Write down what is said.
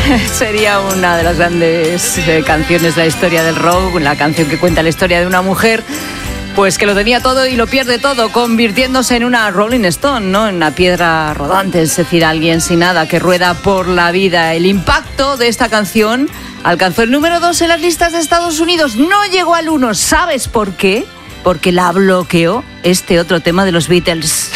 Sería una de las grandes canciones de la historia del rock, la canción que cuenta la historia de una mujer pues que lo tenía todo y lo pierde todo, convirtiéndose en una Rolling Stone, ¿no? En una piedra rodante, es decir, alguien sin nada que rueda por la vida. El impacto de esta canción alcanzó el número 2 en las listas de Estados Unidos, no llegó al 1. ¿Sabes por qué? Porque la bloqueó este otro tema de los Beatles.